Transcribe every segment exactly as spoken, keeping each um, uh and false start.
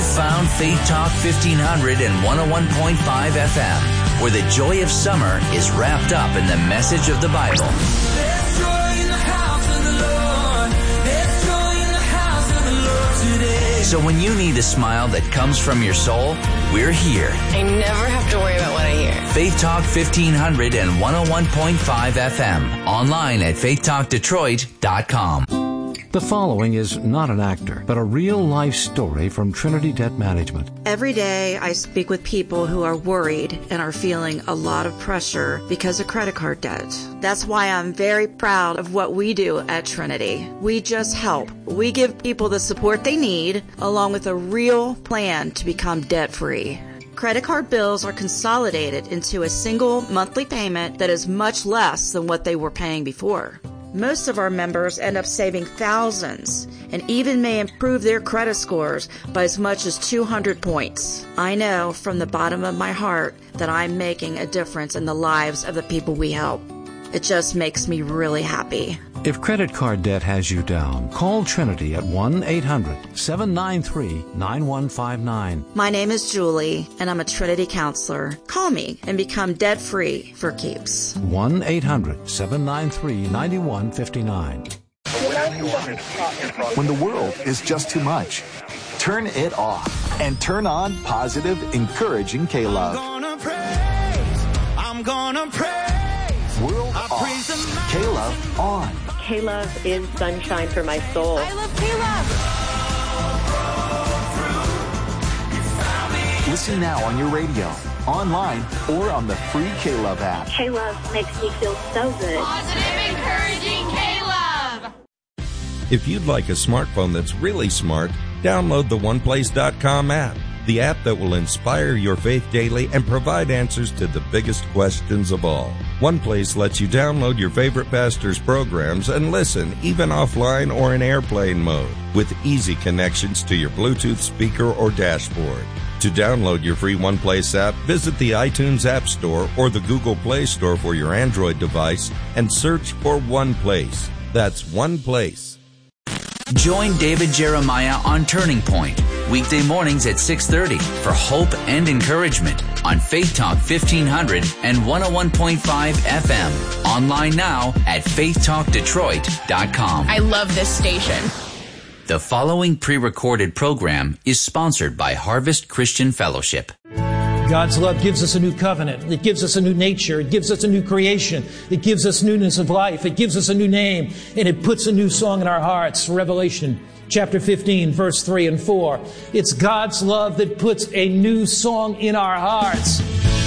found Faith Talk fifteen hundred and one oh one point five F M, where the joy of summer is wrapped up in the message of the Bible. There's joy in the house of the Lord. There's joy in the house of the Lord today. So when you need a smile that comes from your soul, we're here. I never have to worry about what I hear. Faith Talk fifteen hundred and one oh one point five F M. Online at faith talk detroit dot com. The following is not an actor, but a real-life story from Trinity Debt Management. Every day I speak with people who are worried and are feeling a lot of pressure because of credit card debt. That's why I'm very proud of what we do at Trinity. We just help. We give people the support they need, along with a real plan to become debt-free. Credit card bills are consolidated into a single monthly payment that is much less than what they were paying before. Most of our members end up saving thousands and even may improve their credit scores by as much as two hundred points. I know from the bottom of my heart that I'm making a difference in the lives of the people we help. It just makes me really happy. If credit card debt has you down, call Trinity at one eight hundred seven nine three nine one five nine. My name is Julie, and I'm a Trinity counselor. Call me and become debt-free for keeps. one eight hundred seven nine three nine one five nine. When the world is just too much, turn it off and turn on positive, encouraging K-Love. I'm gonna praise, I'm gonna praise. World off, K-Love on. K-Love is sunshine for my soul. I love K-Love. Listen now on your radio, online, or on the free K-Love app. K-Love makes me feel so good. Positive, encouraging K-Love. If you'd like a smartphone that's really smart, download the one place dot com app. The app that will inspire your faith daily and provide answers to the biggest questions of all. OnePlace lets you download your favorite pastor's programs and listen, even offline or in airplane mode, with easy connections to your Bluetooth speaker or dashboard. To download your free OnePlace app, visit the iTunes App Store or the Google Play Store for your Android device and search for OnePlace. That's OnePlace. Join David Jeremiah on Turning Point, weekday mornings at six thirty for hope and encouragement on Faith Talk fifteen hundred and one oh one point five F M. Online now at faith talk detroit dot com. I love this station. The following pre-recorded program is sponsored by Harvest Christian Fellowship. God's love gives us a new covenant. It gives us a new nature. It gives us a new creation. It gives us newness of life. It gives us a new name. And it puts a new song in our hearts. Revelation chapter fifteen, verse three and four. It's God's love that puts a new song in our hearts.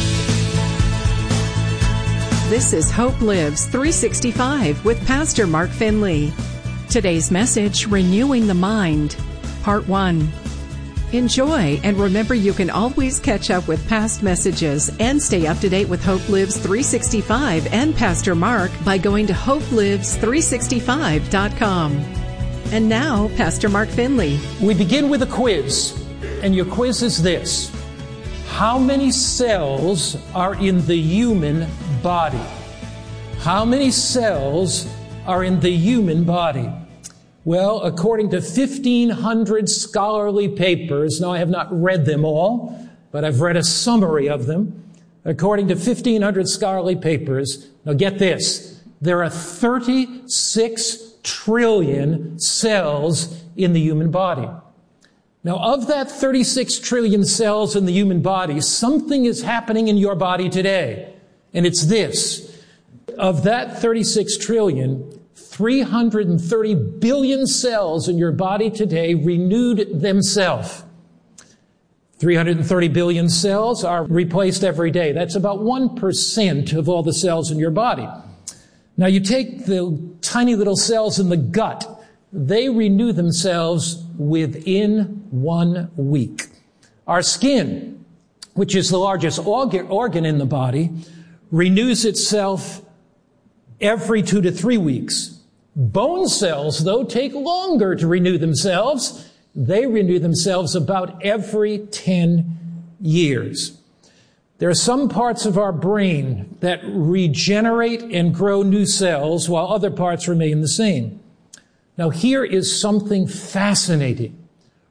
This is Hope Lives three sixty-five with Pastor Mark Finley. Today's message, Renewing the Mind, Part one. Enjoy, and remember you can always catch up with past messages and stay up to date with Hope Lives three sixty-five and Pastor Mark by going to hope lives three sixty-five dot com. And now, Pastor Mark Finley. We begin with a quiz, and your quiz is this. How many cells are in the human body? How many cells are in the human body? Well, according to fifteen hundred scholarly papers, now I have not read them all, but I've read a summary of them. According to fifteen hundred scholarly papers, now get this, there are thirty-six trillion cells in the human body. Now, of that thirty-six trillion cells in the human body, something is happening in your body today. And it's this. Of that thirty-six trillion, three hundred thirty billion cells in your body today renewed themselves. three hundred thirty billion cells are replaced every day. That's about one percent of all the cells in your body. Now you take the tiny little cells in the gut. They renew themselves within one week. Our skin, which is the largest organ in the body, renews itself every two to three weeks. Bone cells, though, take longer to renew themselves. They renew themselves about every ten years. There are some parts of our brain that regenerate and grow new cells while other parts remain the same. Now, here is something fascinating.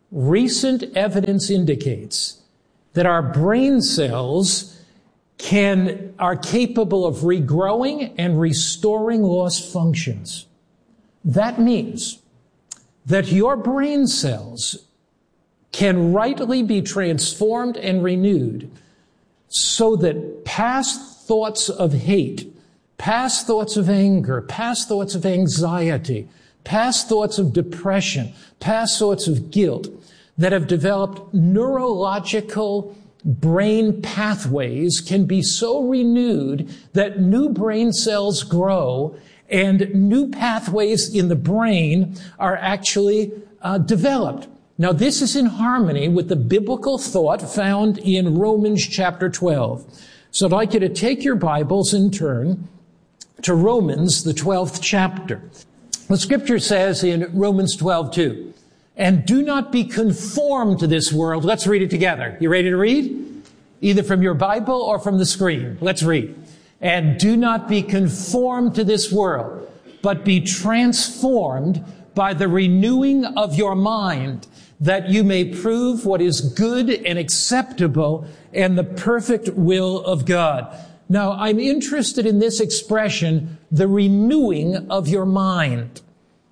recent evidence indicates that our brain cells can, are capable of regrowing and restoring lost functions. That means that your brain cells can rightly be transformed and renewed so that past thoughts of hate, past thoughts of anger, past thoughts of anxiety, past thoughts of depression, past thoughts of guilt that have developed neurological brain pathways can be so renewed that new brain cells grow and new pathways in the brain are actually uh, developed. Now, this is in harmony with the biblical thought found in Romans chapter twelve. So I'd like you to take your Bibles and turn to Romans, the twelfth chapter. The scripture says in Romans twelve two, and do not be conformed to this world. Let's read it together. You ready to read? Either from your Bible or from the screen. Let's read. And do not be conformed to this world, but be transformed by the renewing of your mind, that you may prove what is good and acceptable and the perfect will of God. Now, I'm interested in this expression, the renewing of your mind.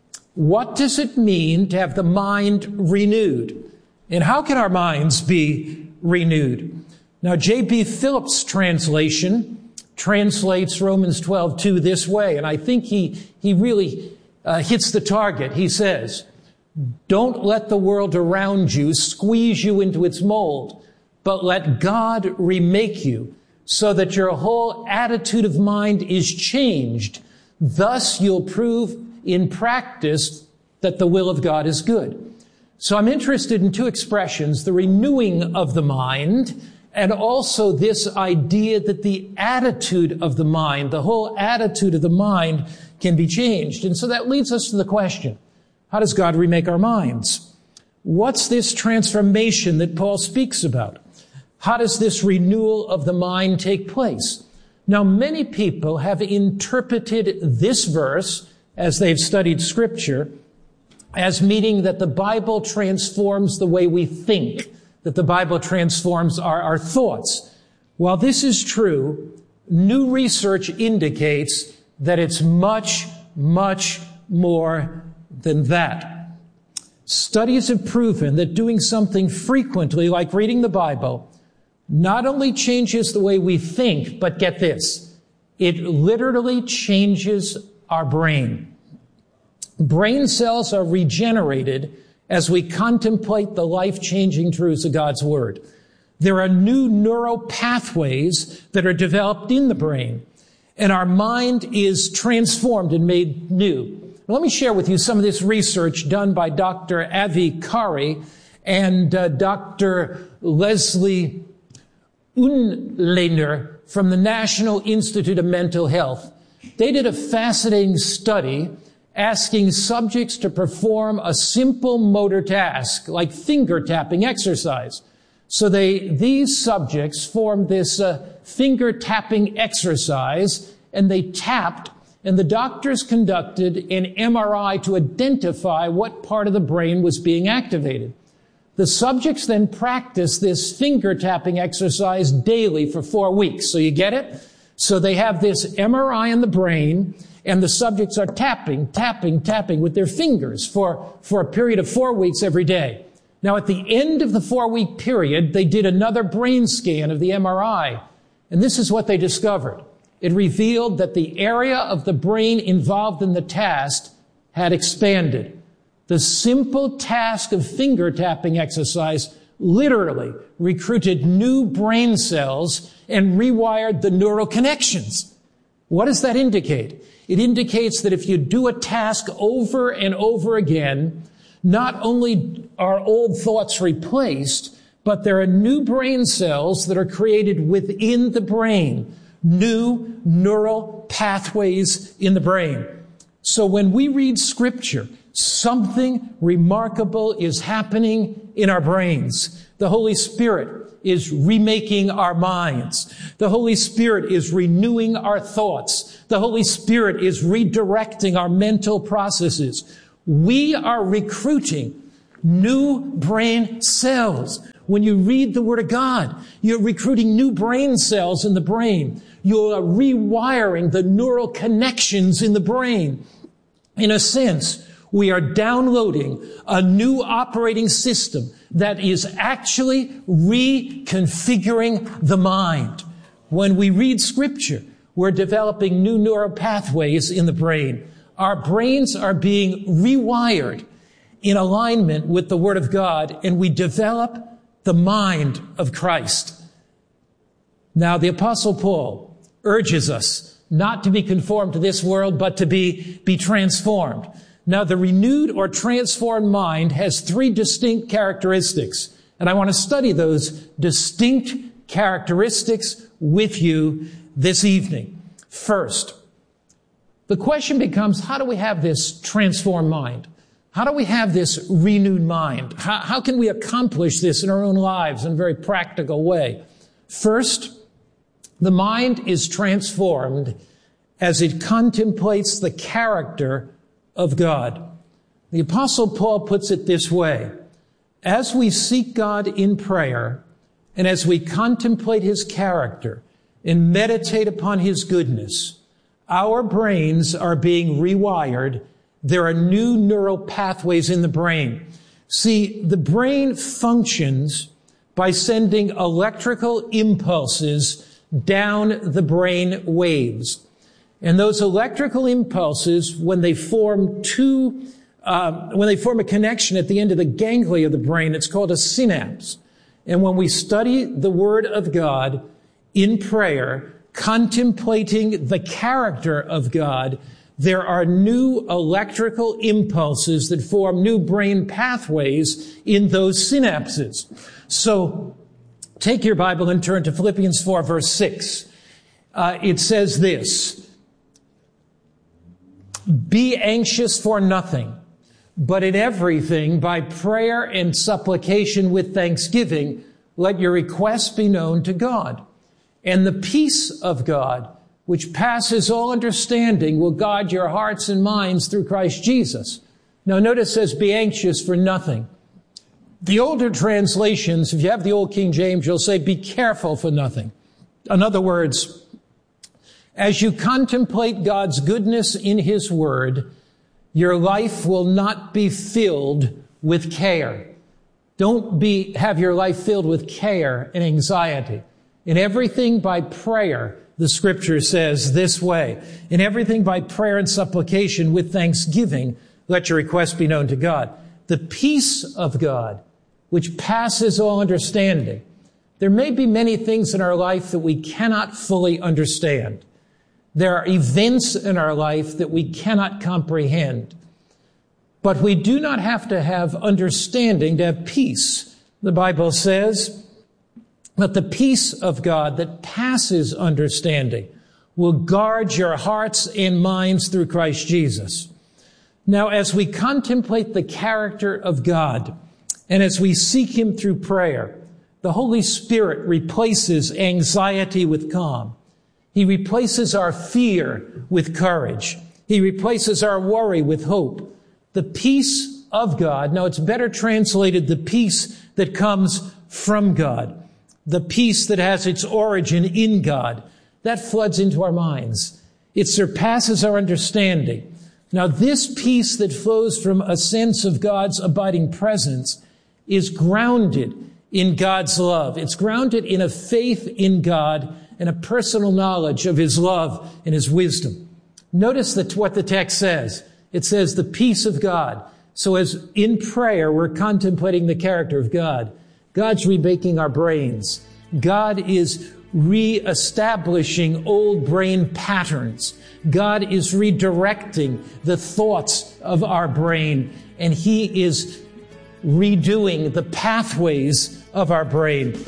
What does it mean to have the mind renewed? And how can our minds be renewed? Now, J B Phillips' translation translates Romans twelve two this way, and I think he, he really uh, hits the target. He says, don't let the world around you squeeze you into its mold, but let God remake you so that your whole attitude of mind is changed. Thus you'll prove in practice that the will of God is good. So I'm interested in two expressions, the renewing of the mind and also this idea that the attitude of the mind, the whole attitude of the mind can be changed. And so that leads us to the question, how does God remake our minds? What's this transformation that Paul speaks about? How does this renewal of the mind take place? Now, many people have interpreted this verse, as they've studied Scripture, as meaning that the Bible transforms the way we think, that the Bible transforms our, our thoughts. While this is true, new research indicates that it's much, much more than that. Studies have proven that doing something frequently, like reading the Bible, not only changes the way we think, but get this, it literally changes our brain. Brain cells are regenerated as we contemplate the life-changing truths of God's Word. There are new neural pathways that are developed in the brain, and our mind is transformed and made new. Let me share with you some of this research done by Doctor Avi Kari and uh, Doctor Leslie Unlener from the National Institute of Mental Health. They did a fascinating study asking subjects to perform a simple motor task, like finger tapping exercise. So they, these subjects formed this uh, finger tapping exercise, and they tapped, and the doctors conducted an M R I to identify what part of the brain was being activated. The subjects then practiced this finger tapping exercise daily for four weeks. So you get it? So they have this M R I in the brain, and the subjects are tapping, tapping, tapping with their fingers for, for a period of four weeks every day. Now, at the end of the four-week period, they did another brain scan of the M R I, and this is what they discovered. It revealed that the area of the brain involved in the task had expanded. The simple task of finger tapping exercise literally recruited new brain cells and rewired the neural connections. What does that indicate? It indicates that if you do a task over and over again, not only are old thoughts replaced, but there are new brain cells that are created within the brain, new neural pathways in the brain. So when we read Scripture, something remarkable is happening in our brains. The Holy Spirit is remaking our minds. The Holy Spirit is renewing our thoughts. The Holy Spirit is redirecting our mental processes. We are recruiting new brain cells. When you read the Word of God, you're recruiting new brain cells in the brain. You're rewiring the neural connections in the brain. In a sense, we are downloading a new operating system that is actually reconfiguring the mind. When we read Scripture, we're developing new neural pathways in the brain. Our brains are being rewired in alignment with the Word of God, and we develop the mind of Christ. Now, the Apostle Paul urges us not to be conformed to this world, but to be, be transformed. Now, the renewed or transformed mind has three distinct characteristics, and I want to study those distinct characteristics with you this evening. First, the question becomes, how do we have this transformed mind? How do we have this renewed mind? How, how can we accomplish this in our own lives in a very practical way? First, the mind is transformed as it contemplates the character of God. The Apostle Paul puts it this way: as we seek God in prayer, and as we contemplate His character and meditate upon His goodness, our brains are being rewired. There are new neural pathways in the brain. See, the brain functions by sending electrical impulses down the brain waves. And those electrical impulses, when they form two, uh, when they form a connection at the end of the ganglia of the brain, it's called a synapse. And when we study the Word of God in prayer, contemplating the character of God, there are new electrical impulses that form new brain pathways in those synapses. So, take your Bible and turn to Philippians four, verse six. Uh, it says this: be anxious for nothing, but in everything, by prayer and supplication with thanksgiving, let your requests be known to God. And the peace of God, which passes all understanding, will guard your hearts and minds through Christ Jesus. Now notice it says, be anxious for nothing. The older translations, if you have the old King James, you'll say, be careful for nothing. In other words, as you contemplate God's goodness in His Word, your life will not be filled with care. Don't be, have your life filled with care and anxiety. In everything by prayer, the Scripture says this way: in everything by prayer and supplication with thanksgiving, let your requests be known to God. The peace of God, which passes all understanding. There may be many things in our life that we cannot fully understand. There are events in our life that we cannot comprehend. But we do not have to have understanding to have peace. The Bible says, but the peace of God that passes understanding will guard your hearts and minds through Christ Jesus. Now, as we contemplate the character of God, and as we seek Him through prayer, the Holy Spirit replaces anxiety with calm. He replaces our fear with courage. He replaces our worry with hope. The peace of God, now it's better translated the peace that comes from God. The peace that has its origin in God, that floods into our minds. It surpasses our understanding. Now, this peace that flows from a sense of God's abiding presence is grounded in God's love. It's grounded in a faith in God and a personal knowledge of His love and His wisdom. Notice that what the text says. It says the peace of God. So as in prayer, we're contemplating the character of God. God's remaking our brains. God is re-establishing old brain patterns. God is redirecting the thoughts of our brain, and He is redoing the pathways of our brain.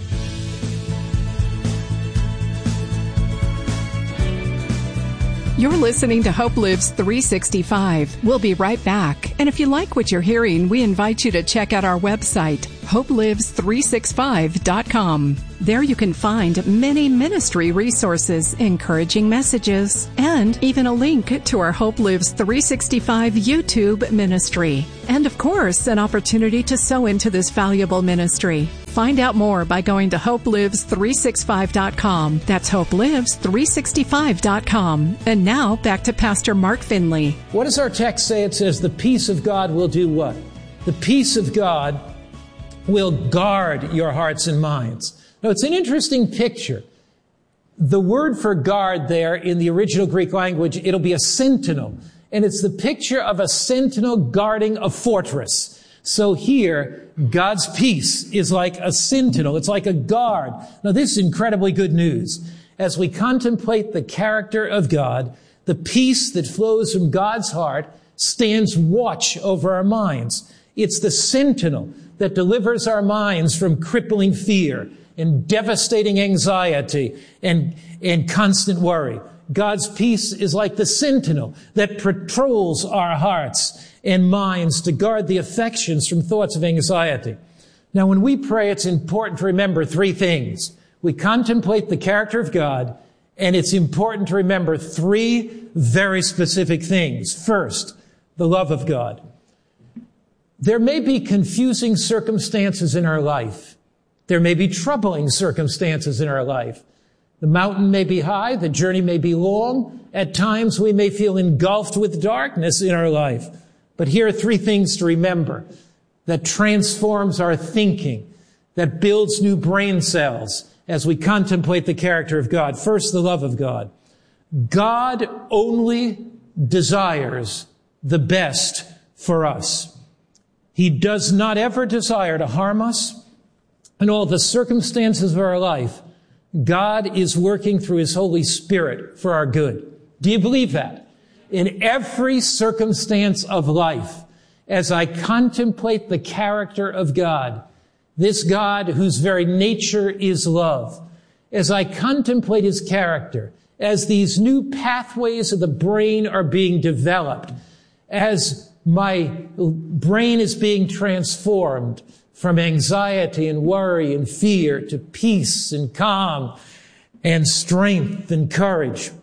You're listening to Hope Lives three sixty-five. We'll be right back. And if you like what you're hearing, we invite you to check out our website, hope lives three sixty-five dot com. There you can find many ministry resources, encouraging messages, and even a link to our Hope Lives three sixty-five YouTube ministry. And of course, an opportunity to sow into this valuable ministry. Find out more by going to hope lives three sixty-five dot com. That's hope lives three sixty-five dot com. And now, back to Pastor Mark Finley. What does our text say? It says, the peace of God will do what? The peace of God will guard your hearts and minds. Now, it's an interesting picture. The word for guard there in the original Greek language, it'll be a sentinel. And it's the picture of a sentinel guarding a fortress. So here, God's peace is like a sentinel. It's like a guard. Now, this is incredibly good news. As we contemplate the character of God, the peace that flows from God's heart stands watch over our minds. It's the sentinel that delivers our minds from crippling fear and devastating anxiety and, and constant worry. God's peace is like the sentinel that patrols our hearts and minds to guard the affections from thoughts of anxiety. Now, when we pray, it's important to remember three things. We contemplate the character of God, and it's important to remember three very specific things. First, the love of God. There may be confusing circumstances in our life. There may be troubling circumstances in our life. The mountain may be high, the journey may be long. At times we may feel engulfed with darkness in our life. But here are three things to remember that transforms our thinking, that builds new brain cells as we contemplate the character of God. First, the love of God. God only desires the best for us. He does not ever desire to harm us. In all the circumstances of our life, God is working through His Holy Spirit for our good. Do you believe that? In every circumstance of life, as I contemplate the character of God, this God whose very nature is love, as I contemplate His character, as these new pathways of the brain are being developed, as my brain is being transformed from anxiety and worry and fear to peace and calm and strength and courage.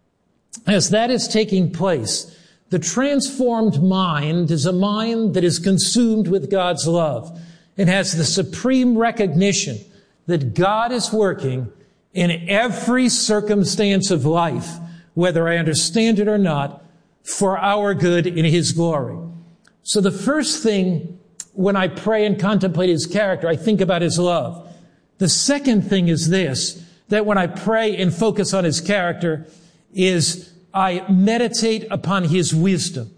As that is taking place, the transformed mind is a mind that is consumed with God's love and has the supreme recognition that God is working in every circumstance of life, whether I understand it or not, for our good in His glory. So the first thing when I pray and contemplate His character, I think about His love. The second thing is this, that when I pray and focus on His character, is I meditate upon His wisdom.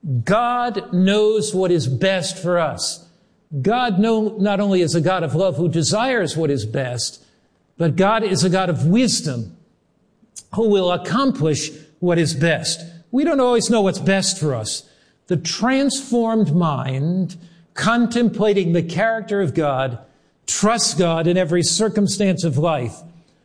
God knows what is best for us. God know, not only is a God of love who desires what is best, but God is a God of wisdom who will accomplish what is best. We don't always know what's best for us. The transformed mind, contemplating the character of God, trusts God in every circumstance of life.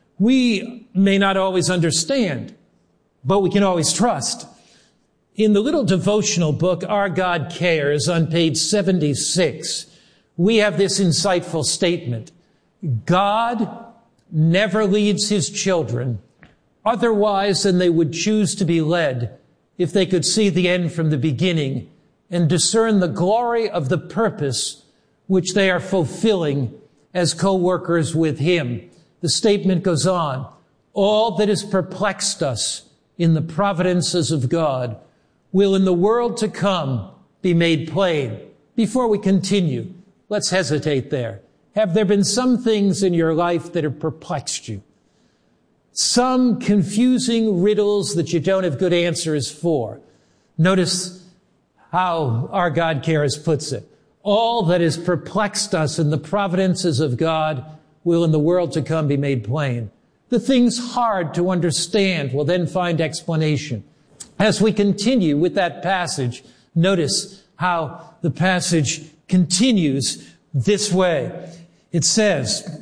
We may not always understand, but we can always trust. In the little devotional book, Our God Cares, on page seventy-six, we have this insightful statement. God never leads His children otherwise than they would choose to be led if they could see the end from the beginning and discern the glory of the purpose which they are fulfilling as co-workers with Him. The statement goes on, all that has perplexed us in the providences of God will in the world to come be made plain. Before we continue, let's hesitate there. Have there been some things in your life that have perplexed you? Some confusing riddles that you don't have good answers for? Notice how Our God Cares puts it. All that has perplexed us in the providences of God will in the world to come be made plain. The things hard to understand will then find explanation. As we continue with that passage, notice how the passage continues this way. It says,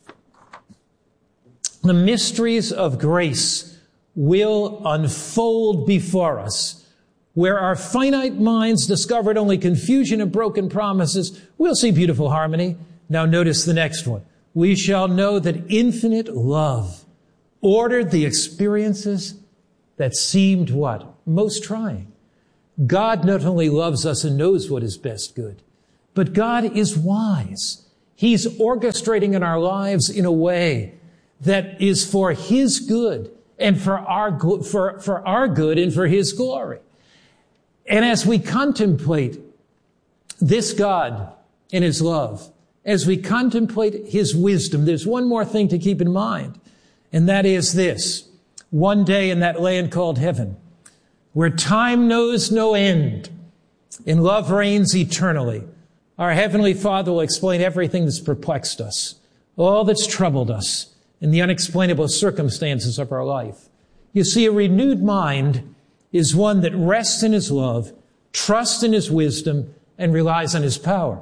the mysteries of grace will unfold before us. where our finite minds discovered only confusion and broken promises, we'll see beautiful harmony. Now notice the next one. We shall know that infinite love ordered the experiences that seemed what? Most trying. God not only loves us and knows what is best good, but God is wise. He's orchestrating in our lives in a way that is for His good and for our good, for, for our good and for His glory. And as we contemplate this God and His love, as we contemplate His wisdom, there's one more thing to keep in mind, and that is this. One day in that land called heaven, where time knows no end and love reigns eternally, our Heavenly Father will explain everything that's perplexed us, all that's troubled us, and the unexplainable circumstances of our life. You see, a renewed mind is one that rests in His love, trusts in His wisdom, and relies on His power.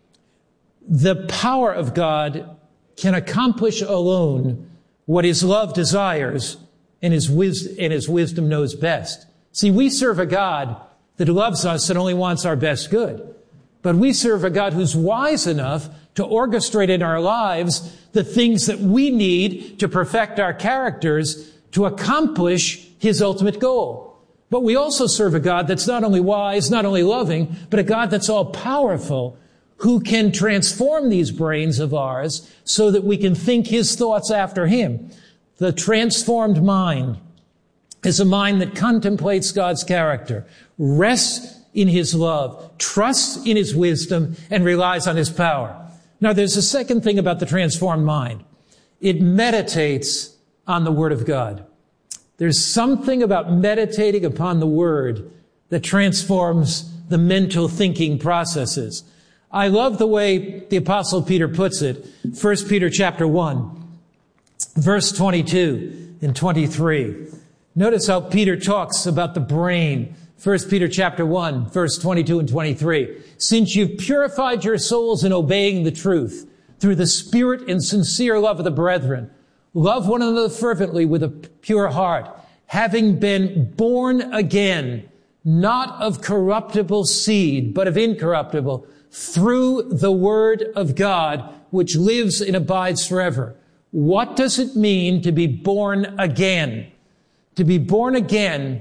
The power of God can accomplish alone what His love desires and His wisdom, and His wisdom knows best. See, we serve a God that loves us and only wants our best good. But we serve a God who's wise enough to orchestrate in our lives the things that we need to perfect our characters to accomplish His ultimate goal. But we also serve a God that's not only wise, not only loving, but a God that's all powerful, who can transform these brains of ours so that we can think His thoughts after Him. The transformed mind is a mind that contemplates God's character, rests in His love, trusts in His wisdom, and relies on His power. Now, there's a second thing about the transformed mind. It meditates on the Word of God. There's something about meditating upon the Word that transforms the mental thinking processes. I love the way the Apostle Peter puts it. First Peter chapter one, verse twenty-two and twenty-three. Notice how Peter talks about the brain. First Peter chapter one, verse twenty-two and twenty-three. Since you've purified your souls in obeying the truth through the spirit and sincere love of the brethren, love one another fervently with a pure heart, having been born again, not of corruptible seed, but of incorruptible, through the word of God, which lives and abides forever. What does it mean to be born again? To be born again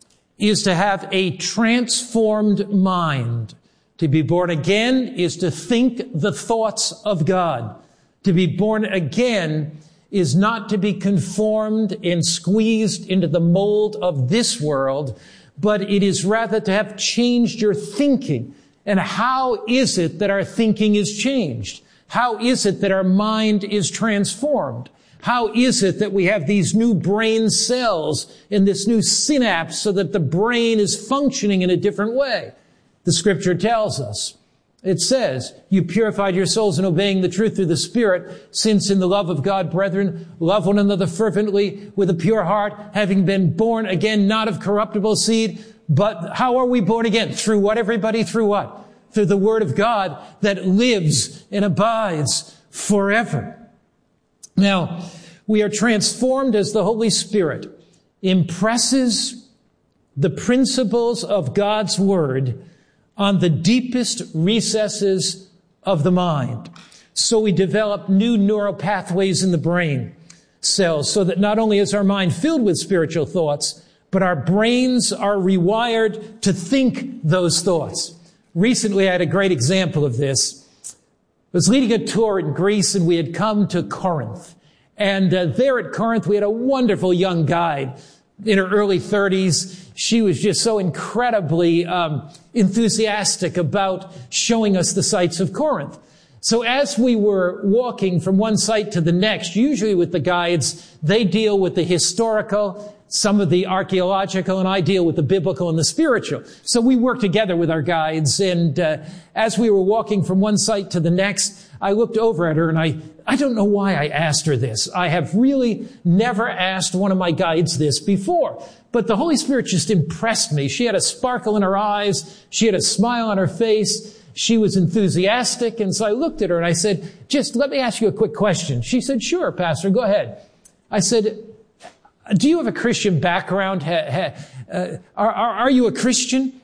is to have a transformed mind. To be born again is to think the thoughts of God. To be born again is not to be conformed and squeezed into the mold of this world, but it is rather to have changed your thinking. And how is it that our thinking is changed? How is it that our mind is transformed? How is it that we have these new brain cells and this new synapse so that the brain is functioning in a different way? The Scripture tells us. It says, you purified your souls in obeying the truth through the Spirit, since in the love of God, brethren, love one another fervently with a pure heart, having been born again, not of corruptible seed. But how are we born again? Through what, everybody? Through what? Through the Word of God that lives and abides forever. Now, we are transformed as the Holy Spirit impresses the principles of God's Word on the deepest recesses of the mind. So we develop new neural pathways in the brain cells so that not only is our mind filled with spiritual thoughts, but our brains are rewired to think those thoughts. Recently, I had a great example of this. I was leading a tour in Greece, and we had come to Corinth. And uh, there at Corinth, we had a wonderful young guide in her early thirties. She was just so incredibly um, enthusiastic about showing us the sights of Corinth. So as we were walking from one site to the next, usually with the guides, they deal with the historical, some of the archaeological, and I deal with the biblical and the spiritual. So we work together with our guides, and uh, as we were walking from one site to the next, I looked over at her, and I, I don't know why I asked her this. I have really never asked one of my guides this before. But the Holy Spirit just impressed me. She had a sparkle in her eyes. She had a smile on her face. She was enthusiastic. And so I looked at her and I said, just let me ask you a quick question. She said, sure, Pastor, go ahead. I said, Do you have a Christian background? Ha, ha, uh, are, are, are you a Christian?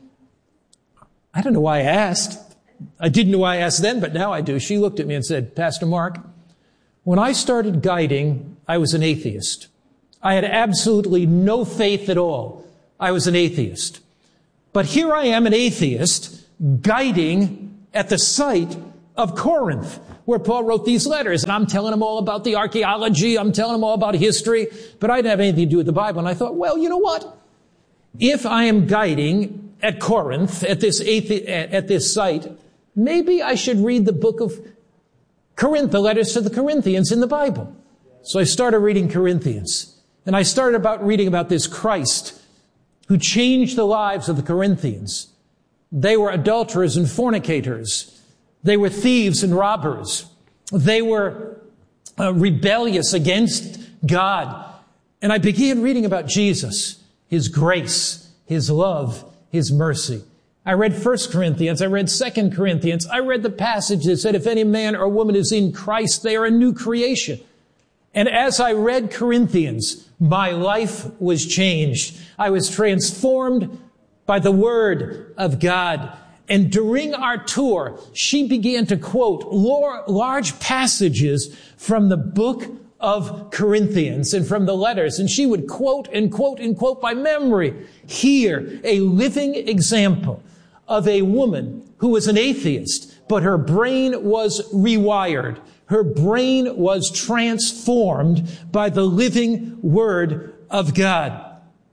I don't know why I asked. I didn't know why I asked then, but now I do. She looked at me and said, Pastor Mark, when I started guiding, I was an atheist. I had absolutely no faith at all. I was an atheist. But here I am, an atheist, guiding at the site of Corinth, where Paul wrote these letters. And I'm telling him all about the archaeology. I'm telling him all about history. But I didn't have anything to do with the Bible. And I thought, well, you know what? If I am guiding at Corinth, at this athe- at this site, maybe I should read the book of Corinth, the letters to the Corinthians in the Bible. So I started reading Corinthians. And I started about reading about this Christ who changed the lives of the Corinthians. They were adulterers and fornicators. They were thieves and robbers. They were uh, rebellious against God. And I began reading about Jesus, His grace, His love, His mercy. I read First Corinthians. I read Second Corinthians. I read the passage that said, if any man or woman is in Christ, they are a new creation. And as I read Corinthians, my life was changed. I was transformed by the Word of God. And during our tour, she began to quote large passages from the book of Corinthians and from the letters. And she would quote and quote and quote by memory. Here, a living example of a woman who was an atheist, but her brain was rewired. Her brain was transformed by the living Word of God.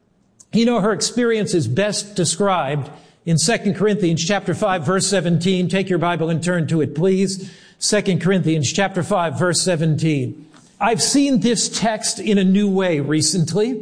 You know, her experience is best described in Second Corinthians chapter five, verse seventeen. Take your Bible and turn to it, please. Second Corinthians chapter five, verse seventeen. I've seen this text in a new way recently,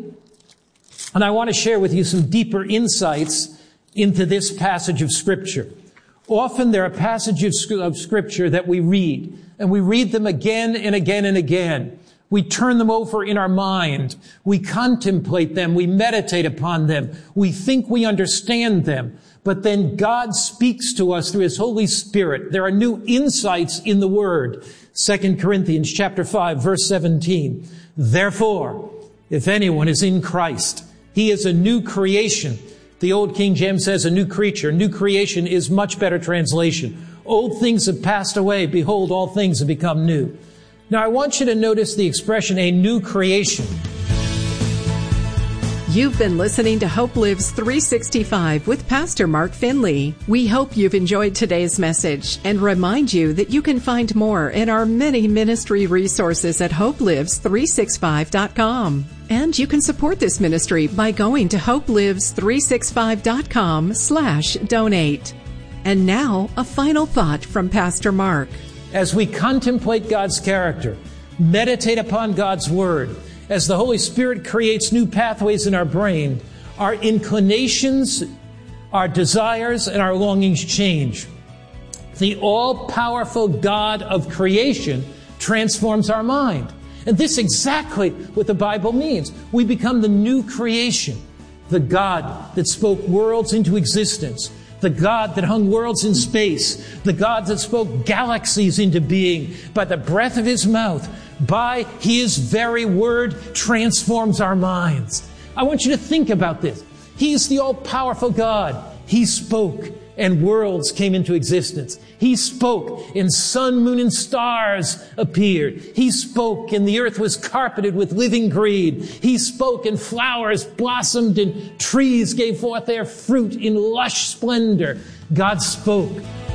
and I want to share with you some deeper insights into this passage of Scripture. Often there are passages of Scripture that we read, and we read them again and again and again. We turn them over in our mind. We contemplate them. We meditate upon them. We think we understand them. But then God speaks to us through His Holy Spirit. There are new insights in the Word. Second Corinthians chapter five, verse seventeen. Therefore, if anyone is in Christ, he is a new creation. The old King James says a new creature. New creation is much better translation. Old things have passed away. Behold, all things have become new. Now, I want you to notice the expression, a new creation. You've been listening to Hope Lives three sixty-five with Pastor Mark Finley. We hope you've enjoyed today's message and remind you that you can find more in our many ministry resources at hope lives three sixty-five dot com. And you can support this ministry by going to hope lives three sixty-five dot com slash donate. And now, a final thought from Pastor Mark. As we contemplate God's character, meditate upon God's Word, as the Holy Spirit creates new pathways in our brain, our inclinations, our desires, and our longings change. The all-powerful God of creation transforms our mind. And this is exactly what the Bible means. We become the new creation, the God that spoke worlds into existence, the God that hung worlds in space, the God that spoke galaxies into being by the breath of His mouth, by His very Word transforms our minds. I want you to think about this. He is the all-powerful God. He spoke and worlds came into existence. He spoke and sun, moon, and stars appeared. He spoke and the earth was carpeted with living green. He spoke and flowers blossomed and trees gave forth their fruit in lush splendor. God spoke